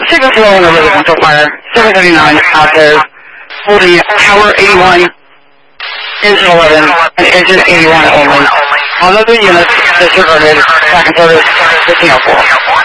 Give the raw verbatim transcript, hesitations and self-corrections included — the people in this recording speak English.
Signal flow on the river control fire, seven thirty-nine out there, holding tower eighty-one, engine eleven, and engine eighty-one only. All other units disregarded, back and service fifteen oh four.